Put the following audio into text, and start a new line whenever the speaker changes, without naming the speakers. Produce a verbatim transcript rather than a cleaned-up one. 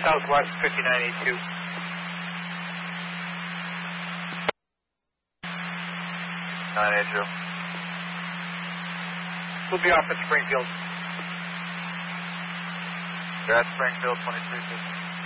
Southwest fifty-nine eighty-two.
nine eighty.
We'll be off at Springfield.
You're at Springfield, twenty-three fifty.